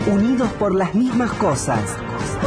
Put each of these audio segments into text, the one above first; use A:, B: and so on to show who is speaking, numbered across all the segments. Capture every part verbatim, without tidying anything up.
A: unidos por las mismas cosas.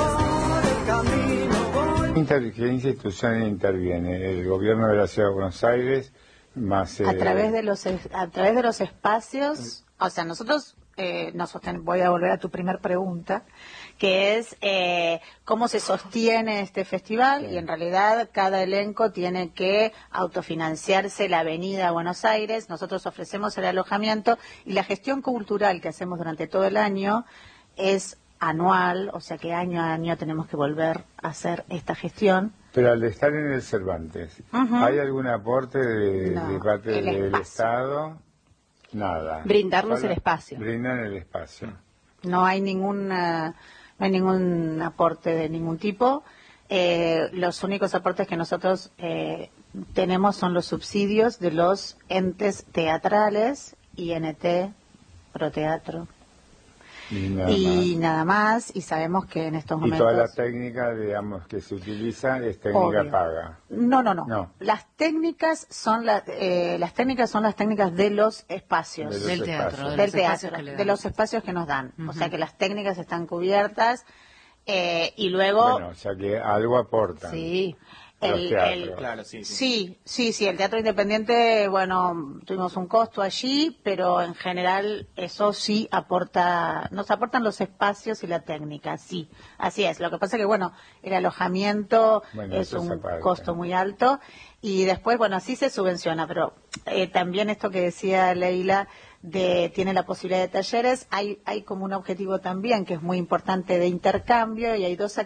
B: ¿Qué institución interviene? ¿El gobierno de la Ciudad de Buenos Aires? Más, eh...
C: a través de los a través de los espacios, o sea, nosotros eh, nos sosten voy a volver a tu primer pregunta, que es eh, cómo se sostiene este festival, sí. Y en realidad cada elenco tiene que autofinanciarse la avenida a Buenos Aires. Nosotros ofrecemos el alojamiento y la gestión cultural que hacemos durante todo el año es anual, o sea que año a año tenemos que volver a hacer esta gestión.
B: Pero al estar en el Cervantes, uh-huh. ¿hay algún aporte de, no, de parte del Estado? Nada.
C: Brindarnos Para, el espacio.
B: Brindan el espacio.
C: No hay ningún, uh, no hay ningún aporte de ningún tipo. Eh, los únicos aportes que nosotros eh, tenemos son los subsidios de los entes teatrales, I N T, Proteatro.
B: Y, nada,
C: y
B: más.
C: nada más, y sabemos que en estos momentos...
B: Y toda la técnica, digamos, que se utiliza es técnica
C: Obvio.
B: paga.
C: No, no, no,
B: no.
C: Las técnicas son la, eh, las técnicas son las técnicas de los espacios.
B: De los
C: del
B: espacios.
C: teatro, de del los teatro, que de los espacios que nos dan. Uh-huh. O sea que las técnicas están cubiertas eh, y luego...
B: Bueno, o sea que algo aportan.
C: Sí. El, el,
D: claro, sí, sí.
C: sí, sí, sí, el teatro independiente, bueno, tuvimos un costo allí, pero en general eso sí aporta, nos aportan los espacios y la técnica, sí, así es. Lo que pasa que, bueno, el alojamiento
B: bueno,
C: es un
B: aparte.
C: costo muy alto y después, bueno, sí se subvenciona, pero eh, también esto que decía Leila, de tiene la posibilidad de talleres, hay hay como un objetivo también que es muy importante de intercambio y hay dos